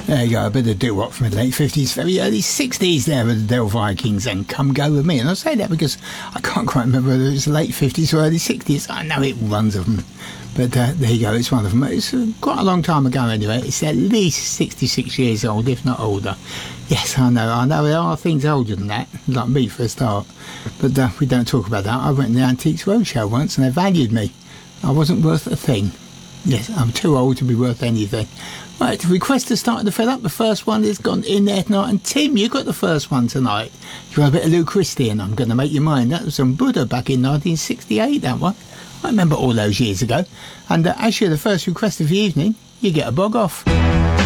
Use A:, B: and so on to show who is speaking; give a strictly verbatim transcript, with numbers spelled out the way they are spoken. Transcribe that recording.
A: There you go, a bit of doo-wop from the late fifties, very early sixties there with the Del Vikings and Come Go With Me. And I say that because I can't quite remember whether it was the late fifties or early sixties. I know it runs of them. But uh, there you go, it's one of them. It's uh, quite a long time ago anyway. It's at least sixty-six years old, if not older. Yes, I know, I know there are things older than that, like me for a start. But uh, we don't talk about that. I went to the Antiques Roadshow once and they valued me. I wasn't worth a thing. Yes, I'm too old to be worth anything. Right, the request to start to fill up. The first one has gone in there tonight. And Tim, you got the first one tonight. You got a bit of Lou Christie and I'm going to make you mine. That was from Buddha back in nineteen sixty-eight, that one. I remember all those years ago. And uh, as you're the first request of the evening, you get a bog off.